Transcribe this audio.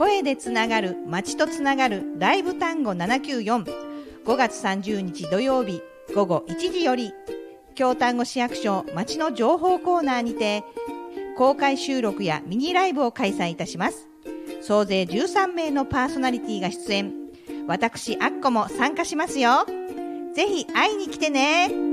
声でつながる街とつながるライブ単語794、5月30日土曜日午後1時より京丹後市役所街の情報コーナーにて公開収録やミニライブを開催いたします。総勢13名のパーソナリティが出演。私アッコも参加しますよ。ぜひ会いに来てね。